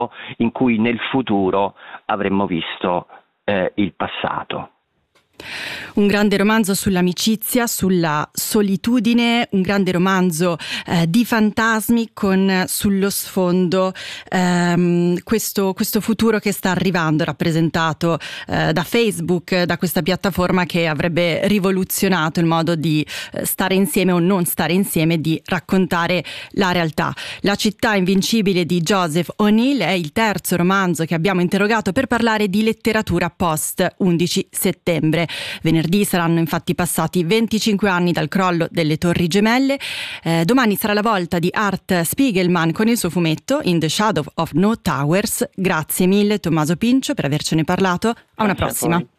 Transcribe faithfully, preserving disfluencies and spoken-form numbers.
in cui nel futuro avremmo visto eh, il passato. Un grande romanzo sull'amicizia, sulla solitudine, un grande romanzo eh, di fantasmi con sullo sfondo ehm, questo, questo futuro che sta arrivando, rappresentato eh, da Facebook, da questa piattaforma che avrebbe rivoluzionato il modo di eh, stare insieme o non stare insieme, di raccontare la realtà. La città invincibile di Joseph O'Neill è il terzo romanzo che abbiamo interrogato per parlare di letteratura post undici settembre. Venerdì saranno infatti passati venticinque anni dal crollo delle Torri Gemelle. Eh, domani sarà la volta di Art Spiegelman con il suo fumetto In the Shadow of No Towers. Grazie mille Tommaso Pincio per avercene parlato. A una prossima.